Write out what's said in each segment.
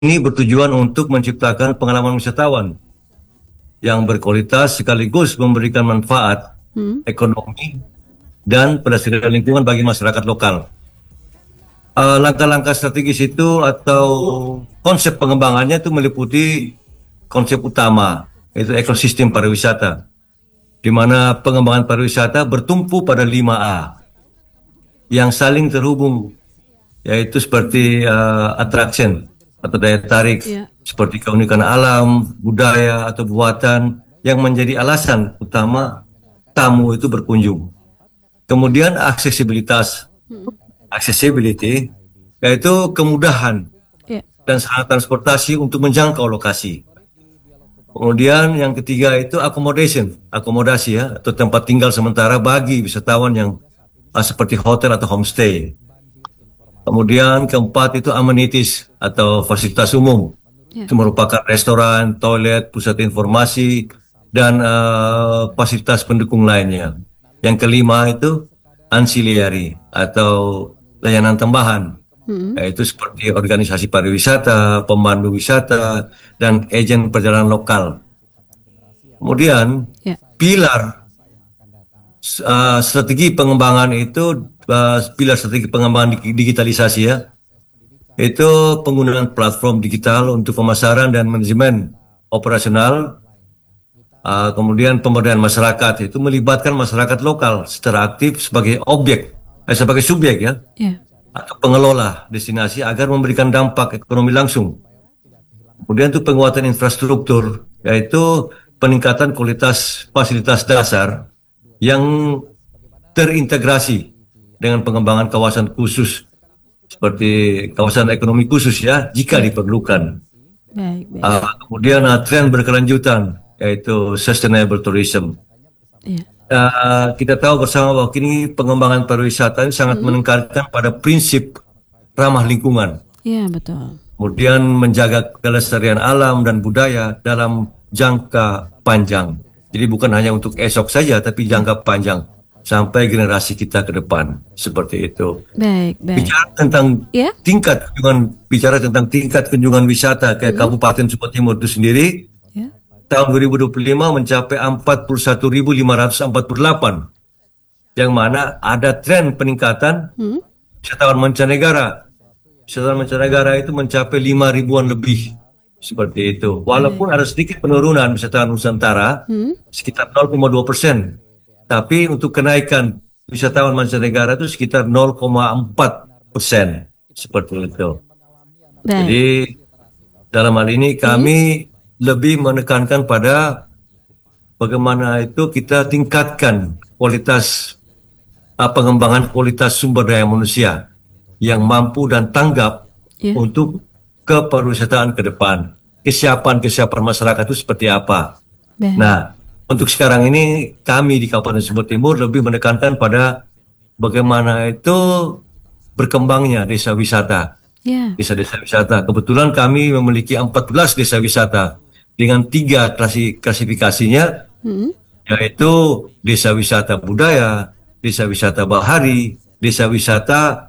ini bertujuan untuk menciptakan pengalaman wisatawan yang berkualitas sekaligus memberikan manfaat ekonomi dan pelestarian lingkungan bagi masyarakat lokal. Langkah-langkah strategis itu atau konsep pengembangannya itu meliputi konsep utama, yaitu ekosistem pariwisata, di mana pengembangan pariwisata bertumpu pada 5A yang saling terhubung, yaitu seperti attraction atau daya tarik, seperti keunikan alam, budaya atau buatan yang menjadi alasan utama tamu itu berkunjung. Kemudian aksesibilitas, accessibility, yaitu kemudahan dan sarana transportasi untuk menjangkau lokasi. Kemudian yang ketiga itu akomodasi ya, atau tempat tinggal sementara bagi wisatawan yang seperti hotel atau homestay. Kemudian keempat itu amenities atau fasilitas umum. Itu merupakan restoran, toilet, pusat informasi, dan fasilitas pendukung lainnya. Yang kelima itu ancillary atau layanan tambahan, yaitu seperti organisasi pariwisata, pemandu wisata, dan agen perjalanan lokal. Kemudian pilar strategi pengembangan itu, pilar strategi pengembangan digitalisasi ya, itu penggunaan platform digital untuk pemasaran dan manajemen operasional. Kemudian pemberdayaan masyarakat itu melibatkan masyarakat lokal secara aktif sebagai sebagai subjek ya, atau pengelola destinasi agar memberikan dampak ekonomi langsung. Kemudian itu penguatan infrastruktur, yaitu peningkatan kualitas fasilitas dasar yang terintegrasi dengan pengembangan kawasan khusus seperti kawasan ekonomi khusus ya, jika diperlukan. Kemudian tren berkelanjutan, yaitu sustainable tourism. Kita tahu bersama bahwa kini pengembangan pariwisata ini sangat menekankan pada prinsip ramah lingkungan. Iya, betul. Kemudian menjaga kelestarian alam dan budaya dalam jangka panjang. Jadi bukan hanya untuk esok saja, tapi jangka panjang sampai generasi kita ke depan, seperti itu. Baik. Bicara tentang tingkat kunjungan wisata ke Kabupaten Sumba Timur itu sendiri, tahun 2025 mencapai 41.548, yang mana ada tren peningkatan wisatawan mancanegara. Wisatawan mancanegara itu mencapai 5.000-an lebih, seperti itu. Walaupun ada sedikit penurunan wisatawan Nusantara, sekitar 0,2%. Tapi untuk kenaikan wisatawan mancanegara itu sekitar 0,4%, seperti itu. Jadi dalam hal ini kami lebih menekankan pada bagaimana itu kita tingkatkan kualitas pengembangan kualitas sumber daya manusia yang mampu dan tanggap untuk kepariwisataan ke depan. Kesiapan masyarakat itu seperti apa? Nah, untuk sekarang ini kami di Kabupaten Sumba Timur lebih menekankan pada bagaimana itu berkembangnya desa wisata. Desa-desa wisata. Kebetulan kami memiliki 14 desa wisata dengan 3 klasifikasinya, yaitu desa wisata budaya, desa wisata bahari, desa wisata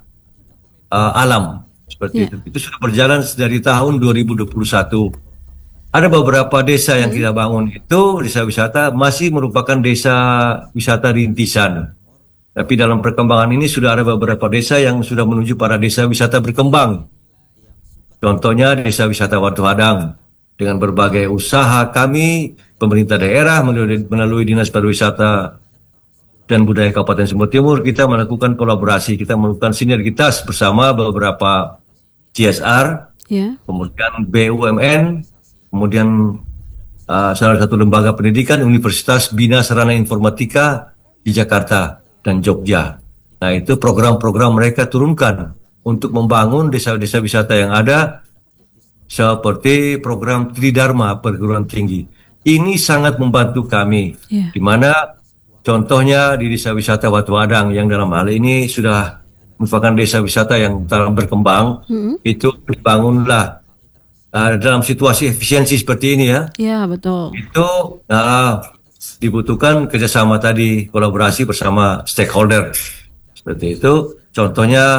alam, seperti itu. Itu sudah berjalan dari tahun 2021. Ada beberapa desa yang kita bangun itu desa wisata masih merupakan desa wisata rintisan. Tapi dalam perkembangan ini sudah ada beberapa desa yang sudah menuju pada desa wisata berkembang. Contohnya desa wisata Watu Hadang. Dengan berbagai usaha kami, pemerintah daerah melalui Dinas Pariwisata dan Budaya Kabupaten Sumba Timur, kita melakukan kolaborasi, kita melakukan sinergitas bersama beberapa CSR, kemudian BUMN, kemudian salah satu lembaga pendidikan Universitas Bina Sarana Informatika di Jakarta dan Jogja. Nah, itu program-program mereka turunkan untuk membangun desa-desa wisata yang ada, seperti program Tridharma perguruan tinggi. Ini sangat membantu kami, di mana contohnya di desa wisata Watu Hadang yang dalam hal ini sudah merupakan desa wisata yang telah berkembang, itu dibangunlah dalam situasi efisiensi seperti ini ya. Iya, betul. Itu dibutuhkan kerjasama tadi, kolaborasi bersama stakeholder. Seperti itu. Contohnya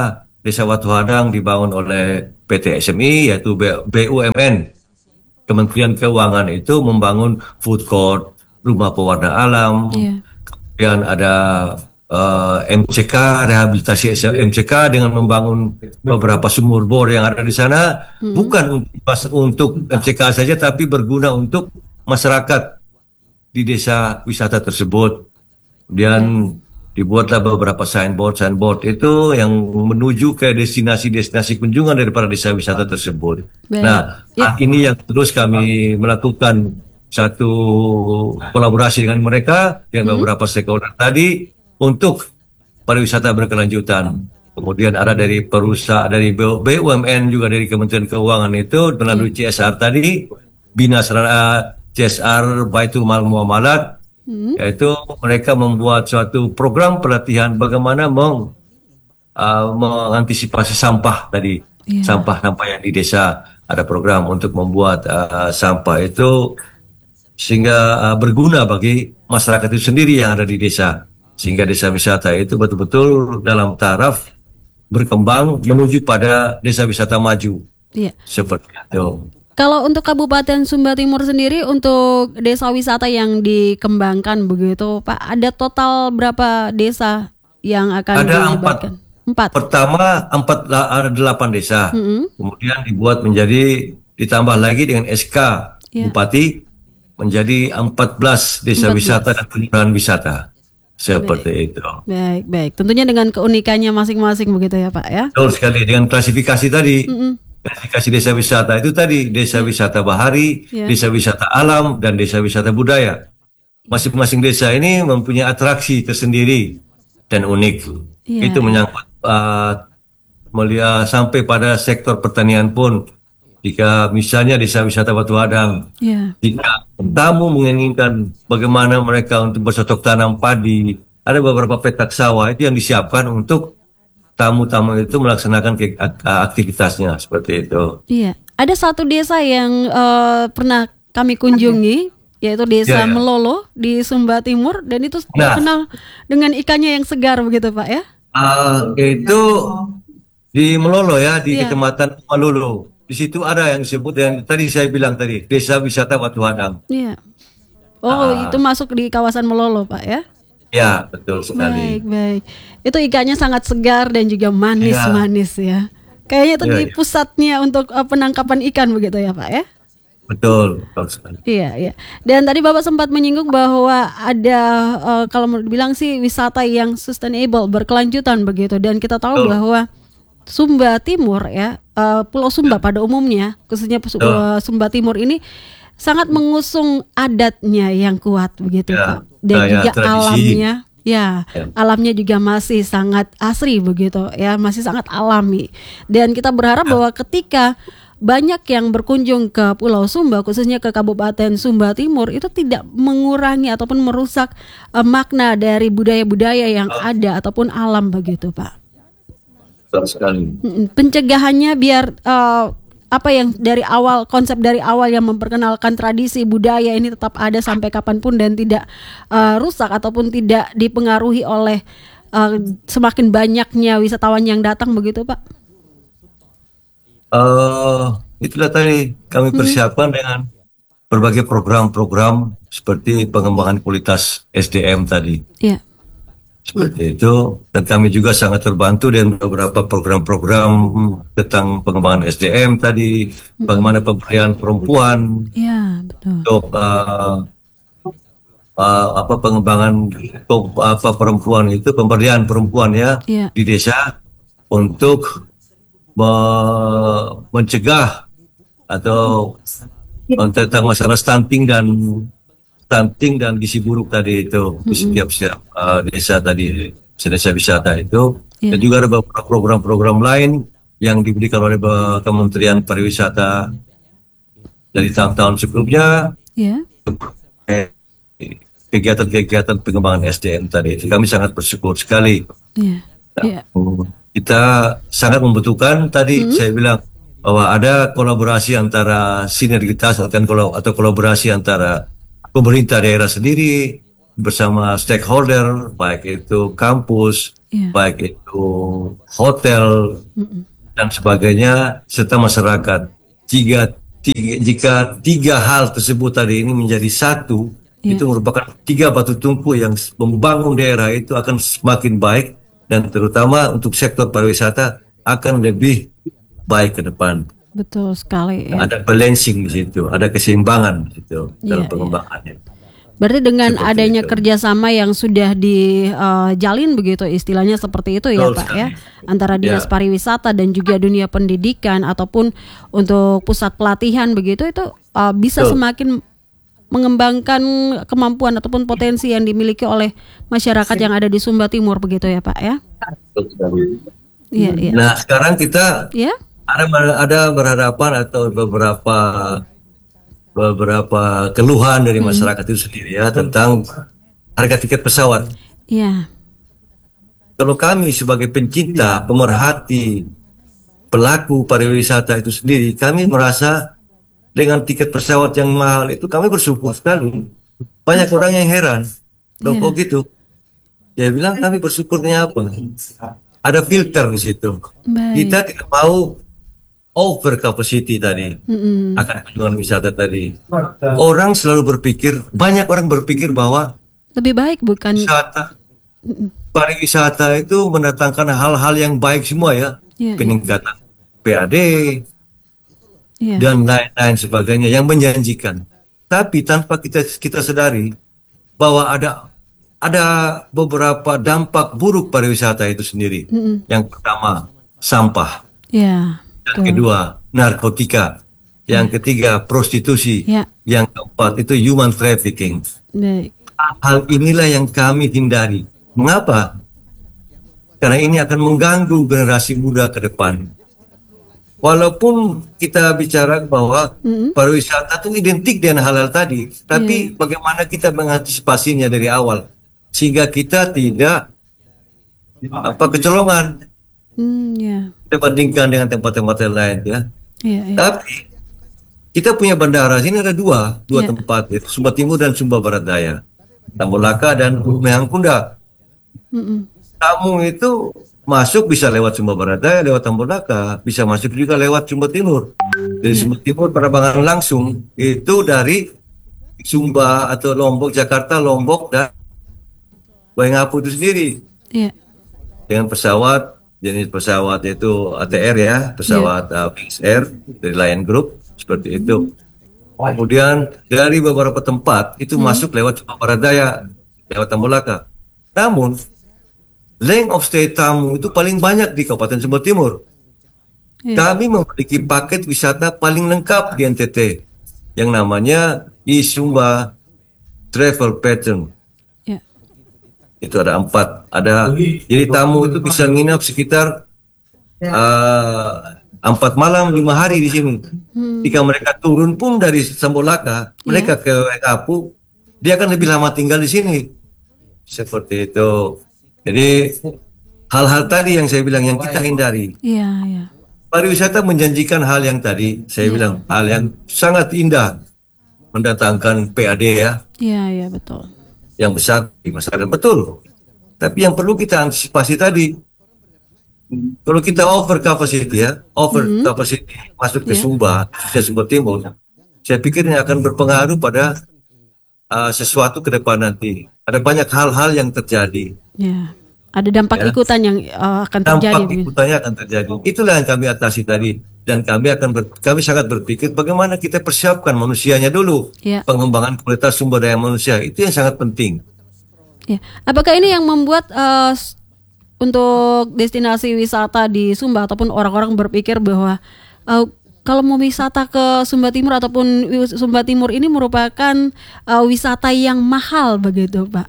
Desa Watu Hadang dibangun oleh PT SMI, yaitu BUMN. Kementerian Keuangan itu membangun food court, rumah pewarna alam, kemudian ada MCK, rehabilitasi MCK dengan membangun beberapa sumur bor yang ada di sana, bukan untuk MCK saja, tapi berguna untuk masyarakat di desa wisata tersebut. Kemudian dibuatlah beberapa signboard itu yang menuju ke destinasi-destinasi kunjungan daripada desa wisata tersebut. Nah, ini yang terus kami melakukan satu kolaborasi dengan mereka, dengan beberapa stakeholder tadi, untuk pariwisata berkelanjutan. Kemudian ada dari perusahaan, dari BUMN, juga dari Kementerian Keuangan itu, melalui CSR tadi, Bina CSR Baitul Mal Muamalat, yaitu mereka membuat suatu program pelatihan bagaimana mengantisipasi sampah tadi, sampah-sampah yang di desa. Ada program untuk membuat sampah itu sehingga berguna bagi masyarakat itu sendiri yang ada di desa, sehingga desa wisata itu betul-betul dalam taraf berkembang menuju pada desa wisata maju. Seperti itu. Kalau untuk Kabupaten Sumba Timur sendiri, untuk desa wisata yang dikembangkan begitu, Pak, ada total berapa desa yang akan dilibatkan? 4. Pertama, ada 8 desa. Kemudian dibuat menjadi, ditambah lagi dengan SK Bupati, menjadi 14 desa wisata dan kelurahan wisata. Seperti itu. Baik. Tentunya dengan keunikannya masing-masing begitu ya, Pak ya? Betul sekali, dengan klasifikasi tadi. Klasifikasi desa wisata itu tadi, desa wisata bahari, desa wisata alam, dan desa wisata budaya. Masing-masing desa ini mempunyai atraksi tersendiri dan unik. Itu menyangkut sampai pada sektor pertanian pun. Jika misalnya desa wisata Watu Hadang, jika tamu menginginkan bagaimana mereka untuk bercocok tanam padi, ada beberapa petak sawah itu yang disiapkan untuk tamu-tamu itu melaksanakan aktivitasnya, seperti itu. Iya, ada satu desa yang pernah kami kunjungi, yaitu desa Melolo di Sumba Timur, dan itu terkenal dengan ikannya yang segar begitu, Pak ya? Itu di Melolo ya, di Kecamatan Malolo. Di situ ada yang disebut yang tadi saya bilang tadi, Desa Wisata Watu Hadang. Iya. Itu masuk di kawasan Melolo, Pak ya? Ya, betul sekali. Baik. Itu ikannya sangat segar dan juga manis-manis ya. Kayaknya itu di pusatnya untuk penangkapan ikan begitu ya, Pak ya? Betul sekali. Iya. Dan tadi Bapak sempat menyinggung bahwa ada kalau mau dibilang sih wisata yang sustainable, berkelanjutan begitu. Dan kita tahu bahwa Sumba Timur ya, Pulau Sumba pada umumnya, khususnya Sumba Timur ini sangat mengusung adatnya yang kuat begitu, Pak. Dan juga alamnya, alamnya juga masih sangat asri begitu ya, masih sangat alami. Dan kita berharap bahwa ketika banyak yang berkunjung ke Pulau Sumba, khususnya ke Kabupaten Sumba Timur, itu tidak mengurangi ataupun merusak makna dari budaya-budaya yang ada ataupun alam begitu, Pak. Betul sekali. Pencegahannya biar apa yang dari awal, konsep dari awal yang memperkenalkan tradisi budaya ini tetap ada sampai kapanpun dan tidak rusak ataupun tidak dipengaruhi oleh semakin banyaknya wisatawan yang datang begitu, Pak? Itulah tadi kami persiapkan dengan berbagai program-program seperti pengembangan kualitas SDM tadi. Seperti itu, dan kami juga sangat terbantu dengan beberapa program-program tentang pengembangan SDM tadi, bagaimana pemberdayaan perempuan, untuk pengembangan perempuan itu, pemberdayaan perempuan di desa untuk mencegah atau tentang masalah stunting dan gizi buruk tadi itu di setiap desa tadi, desa wisata itu. Dan juga ada beberapa program-program lain yang diberikan oleh Kementerian Pariwisata dari tahun-tahun sebelumnya. Kegiatan-kegiatan pengembangan SDM tadi itu kami sangat bersyukur sekali. Kita sangat membutuhkan tadi saya bilang bahwa ada kolaborasi antara sinergitas atau kolaborasi antara pemerintah daerah sendiri bersama stakeholder, baik itu kampus, Iya. baik itu hotel dan sebagainya, serta masyarakat. Jika tiga hal tersebut tadi ini menjadi satu, Iya. itu merupakan tiga batu tumpu yang membangun daerah itu akan semakin baik, dan terutama untuk sektor pariwisata akan lebih baik ke depan. Betul sekali ya. Ada balancing di situ, ada keseimbangan di situ Iya, dalam pengembangannya. Berarti dengan Seperti adanya itu. kerjasama yang sudah dijalin begitu istilahnya seperti itu ya Betul Pak sekali. ya, antara dinas Ya. pariwisata dan juga dunia pendidikan ataupun untuk pusat pelatihan begitu, itu bisa Betul. semakin mengembangkan kemampuan ataupun potensi yang dimiliki oleh masyarakat yang ada di Sumba Timur begitu ya Pak ya. Betul sekali. Iya, iya. Nah, sekarang kita Ya. ada berhadapan atau beberapa keluhan dari masyarakat itu sendiri ya tentang harga tiket pesawat. Iya. Kalau kami sebagai pencinta, pemerhati, pelaku pariwisata itu sendiri, kami merasa dengan tiket pesawat yang mahal itu kami bersyukur sekali. Banyak orang yang heran, loh kok gitu? Dia bilang kami bersyukurnya apa? Ada filter di situ. Baik. Kita tidak mau over capacity tadi akan kunjungan wisata tadi. Orang selalu berpikir, banyak orang berpikir bahwa Lebih baik bukan? wisata, pariwisata itu mendatangkan hal-hal yang baik semua ya, Iya, peningkatan PAD iya. dan lain-lain sebagainya yang menjanjikan. Tapi tanpa kita sadari bahwa ada beberapa dampak buruk pariwisata itu sendiri. Yang pertama, sampah. Iya. Yang kedua, narkotika. Yang ketiga, prostitusi. Ya. Yang keempat, itu human trafficking. Baik. Hal inilah yang kami hindari. Mengapa? Karena ini akan mengganggu generasi muda ke depan. Walaupun kita bicara bahwa pariwisata itu identik dengan hal-hal tadi, tapi bagaimana kita mengantisipasinya dari awal sehingga kita tidak kecolongan Ya. dibandingkan dengan tempat-tempat yang lain ya. Iya, iya. Tapi kita punya bandara sini ada dua Iya. tempat, yaitu Sumba Timur dan Sumba Barat Daya, Tambulaka dan Mehangkunda. Tamu itu masuk bisa lewat Sumba Barat Daya, lewat Tambulaka, bisa masuk juga lewat Sumba Timur. Dari Sumba Timur penerbangan langsung itu dari Sumba atau Lombok, Jakarta, Lombok dan Waingapu itu sendiri Iya. dengan pesawat, jenis pesawat itu ATR ya, pesawat Wings Air dari Lion Group seperti itu. Kemudian dari beberapa tempat itu masuk lewat Sumba Barat Daya, lewat Tambulaka. Namun length of stay tamu itu paling banyak di Kabupaten Sumba Timur. Iya. Kami memiliki paket wisata paling lengkap di NTT yang namanya Sumba Travel Pattern. Iya. Itu ada 4. Jadi tamu itu bisa nginap sekitar 4 malam 5 hari di sini. Jika mereka turun pun dari Sambolaka, mereka ke Kapu, dia akan lebih lama tinggal di sini. Seperti itu. Jadi hal-hal tadi yang saya bilang yang kita hindari. Iya, iya. Pariwisata menjanjikan hal yang tadi saya bilang, hal yang sangat indah, mendatangkan PAD ya, Iya, iya, betul. yang besar di masyarakat, betul. Tapi yang perlu kita antisipasi tadi, kalau kita over capacity ya, over capacity masuk ke Sumba, ke Sumba Timur, saya pikir ini akan berpengaruh pada sesuatu ke depan nanti. Ada banyak hal-hal yang terjadi. Ya. Ada dampak Ya. ikutan yang akan terjadi. Dampak begitu. ikutannya akan terjadi. Itulah yang kami atasi tadi. Dan kami sangat berpikir bagaimana kita persiapkan manusianya dulu. Ya. Pengembangan kualitas sumber daya manusia itu yang sangat penting. Ya. Apakah ini yang membuat untuk destinasi wisata di Sumba ataupun orang-orang berpikir bahwa kalau mau wisata ke Sumba Timur ataupun Sumba Timur ini merupakan wisata yang mahal begitu, Pak?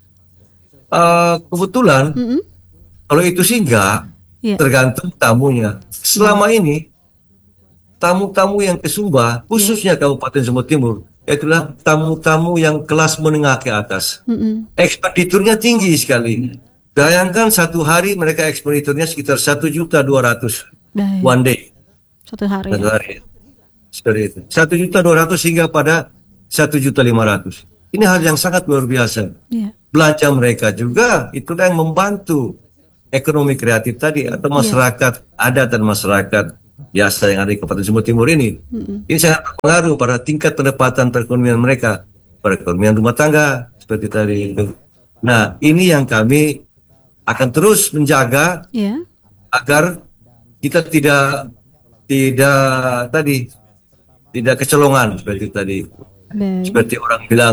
Kebetulan kalau itu sih enggak, Ya. tergantung tamunya. Selama ini tamu-tamu yang ke Sumba, khususnya Kabupaten Sumba Timur, itulah tamu-tamu yang kelas menengah ke atas. Ekspenditurnya tinggi sekali. Bayangkan satu hari mereka ekspenditurnya sekitar 1.200.000 Baik. one day. Satu hari. Satu hari. Seperti itu. 1.200.000 hingga pada 1.500.000. Ini hal yang sangat luar biasa. Ya. Belanja mereka juga itulah yang membantu ekonomi kreatif tadi atau masyarakat adat dan masyarakat biasa yang ada di Kabupaten Sumba Timur ini sangat berpengaruh pada tingkat pendapatan perekonomian mereka, perekonomian rumah tangga seperti tadi itu. Nah, ini yang kami akan terus menjaga agar kita tidak kecolongan seperti tadi. Seperti orang bilang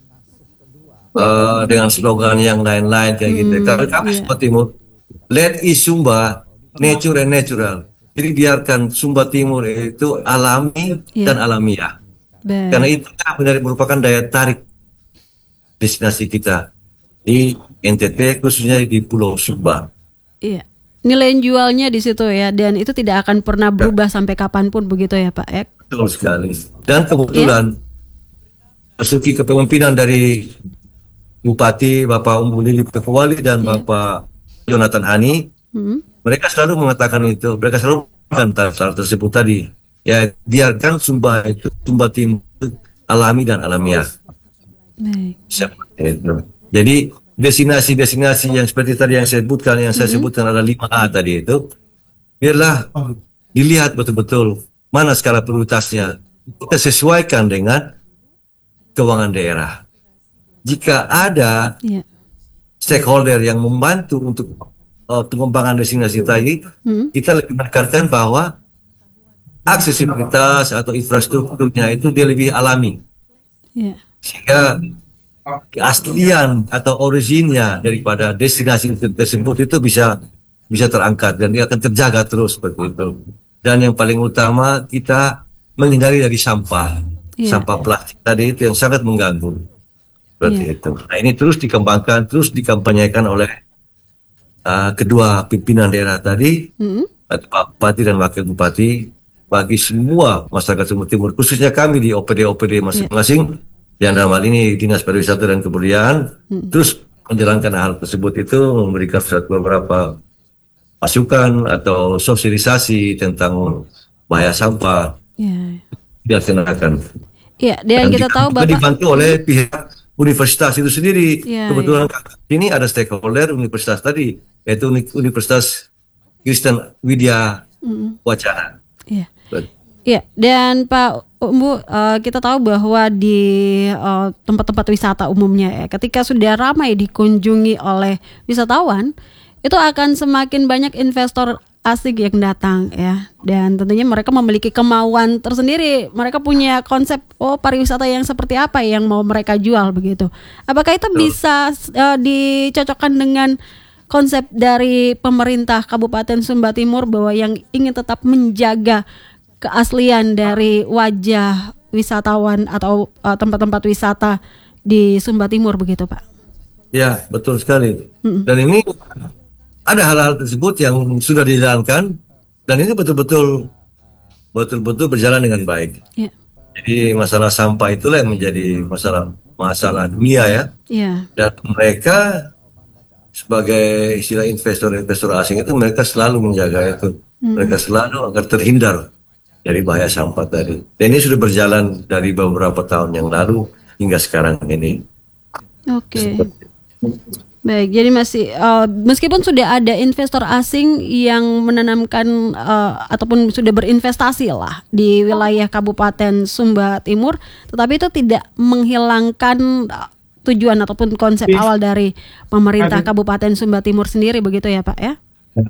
dengan slogan yang lain-lain kayak gitu. Karena kami Sumba Timur, let is Sumba, nature and natural. Jadi biarkan Sumba Timur itu alami dan alamiah. Karena itu benar merupakan daya tarik destinasi kita di NTT, khususnya di Pulau Sumba. Iya. Nilai jualnya di situ ya, dan itu tidak akan pernah berubah sampai kapanpun begitu ya Pak Ek? Betul sekali. Dan kebetulan masuki kepemimpinan dari Bupati Bapak Umbu Lili Pekewali dan Bapak Jonathan Hani, mereka selalu mengatakan itu, mereka selalu mengatakan hal tersebut tadi. Ya, biarkan Sumba Timur alami dan alamiah. Jadi destinasi-destinasi yang seperti tadi yang saya sebutkan ada 5A tadi itu, biarlah dilihat betul-betul mana skala prioritasnya. Kita sesuaikan dengan keuangan daerah. Jika ada stakeholder yang membantu untuk pengembangan destinasi tadi, kita lebih menekankan bahwa aksesibilitas atau infrastrukturnya itu dia lebih alami, sehingga keaslian atau originnya daripada destinasi tersebut itu bisa terangkat dan dia akan terjaga terus seperti itu. Dan yang paling utama kita menghindari dari sampah plastik tadi itu yang sangat mengganggu. Seperti itu. Nah, ini terus dikembangkan, terus dikampanyekan oleh kedua pimpinan daerah tadi, Pak Bupati dan Wakil Bupati, bagi semua masyarakat Sumba Timur, khususnya kami di OPD masing-masing, yang dalam hal ini Dinas Pariwisata dan Kebudayaan, terus menjalankan hal tersebut itu, memberikan beberapa masukan atau sosialisasi tentang bahaya sampah, dilaksanakan. Dan kita tahu Bapak dibantu oleh pihak universitas itu sendiri. Kebetulan ini ada stakeholder universitas tadi, yaitu Universitas Kristen Widya Wacana. Dan Pak Umbu, kita tahu bahwa di tempat-tempat wisata umumnya ketika sudah ramai dikunjungi oleh wisatawan, itu akan semakin banyak investor asing yang datang ya, dan tentunya mereka memiliki kemauan tersendiri, mereka punya konsep pariwisata yang seperti apa yang mau mereka jual begitu. Apakah itu bisa dicocokkan dengan konsep dari pemerintah Kabupaten Sumba Timur bahwa yang ingin tetap menjaga keaslian dari wajah wisatawan atau tempat-tempat wisata di Sumba Timur begitu Pak? Ya, betul sekali. Dan ini ada hal-hal tersebut yang sudah dijalankan dan ini betul-betul berjalan dengan baik. Jadi masalah sampah itulah yang menjadi masalah dunia ya. Dan mereka sebagai istilah investor asing itu mereka selalu menjaga itu. Mereka selalu agar terhindar dari bahaya sampah tadi. Dan ini sudah berjalan dari beberapa tahun yang lalu hingga sekarang ini. Baik, jadi masih meskipun sudah ada investor asing yang menanamkan ataupun sudah berinvestasi lah di wilayah Kabupaten Sumba Timur, tetapi itu tidak menghilangkan tujuan ataupun konsep awal dari pemerintah Kabupaten Sumba Timur sendiri begitu ya Pak ya?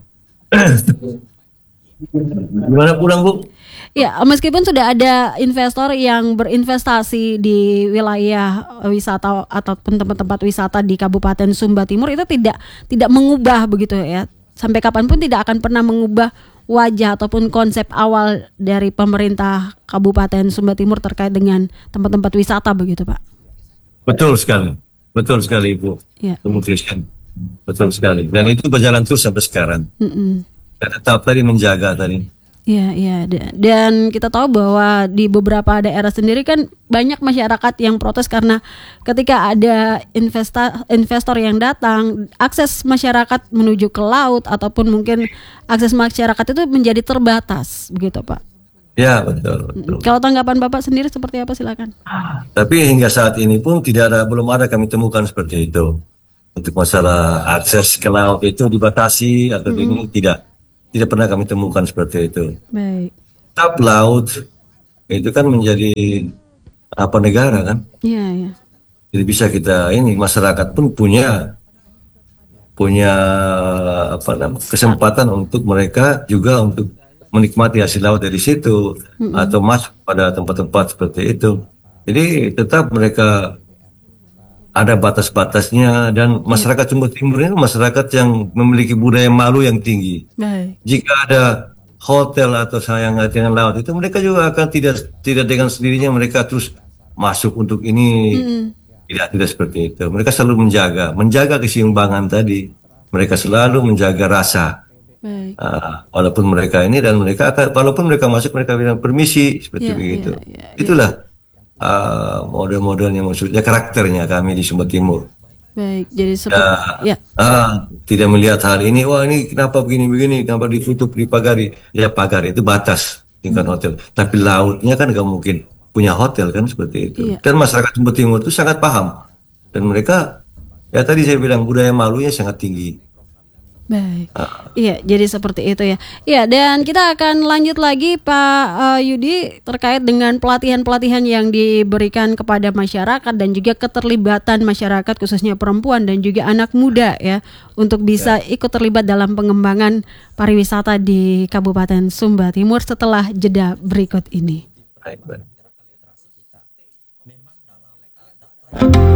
Gimana pulang Bu? Ya, meskipun sudah ada investor yang berinvestasi di wilayah wisata ataupun tempat-tempat wisata di Kabupaten Sumba Timur, itu tidak mengubah begitu ya. Sampai kapanpun tidak akan pernah mengubah wajah ataupun konsep awal dari pemerintah Kabupaten Sumba Timur terkait dengan tempat-tempat wisata begitu Pak. Betul sekali Ibu. Betul sekali. Dan itu berjalan terus sampai sekarang. Dan tetap tadi menjaga tadi. Iya. Dan kita tahu bahwa di beberapa daerah sendiri kan banyak masyarakat yang protes karena ketika ada investor yang datang, akses masyarakat menuju ke laut ataupun mungkin akses masyarakat itu menjadi terbatas, begitu Pak. Ya, betul. Kalau tanggapan Bapak sendiri seperti apa, silakan. Tapi hingga saat ini pun belum ada kami temukan seperti itu. Untuk masalah akses ke laut itu dibatasi atau ini tidak pernah kami temukan seperti itu. Baik. Tetap laut itu kan menjadi apa negara kan. Iya, ya. Jadi bisa kita ini masyarakat pun punya apa namanya kesempatan untuk mereka juga untuk menikmati hasil laut dari situ atau masuk pada tempat-tempat seperti itu. Jadi tetap mereka ada batas-batasnya dan masyarakat Sumba Timur ini masyarakat yang memiliki budaya malu yang tinggi. Baik. Jika ada hotel atau sayang dengan laut itu mereka juga akan tidak dengan sendirinya mereka terus masuk untuk ini. Tidak seperti itu. Mereka selalu menjaga keseimbangan tadi. Mereka selalu menjaga rasa. Baik. Walaupun mereka ini dan mereka akan, walaupun mereka masuk mereka bilang permisi seperti Ya, begitu. ya, ya, ya. Itulah model-modelnya maksudnya karakternya kami di Sumba Timur. Baik, jadi seperti ya. Tidak melihat hal ini, wah ini kenapa begini-begini, kenapa ditutup dipagari? Ya pagar itu batas tingkat hotel. Tapi lautnya kan nggak mungkin punya hotel kan seperti itu. Iya. Dan masyarakat Sumba Timur itu sangat paham. Dan mereka, ya tadi saya bilang budaya malunya sangat tinggi. Baik. Iya, jadi seperti itu ya. Iya, dan kita akan lanjut lagi Pak Yudi terkait dengan pelatihan-pelatihan yang diberikan kepada masyarakat dan juga keterlibatan masyarakat khususnya perempuan dan juga anak muda ya untuk bisa ikut terlibat dalam pengembangan pariwisata di Kabupaten Sumba Timur setelah jeda berikut ini. Baik.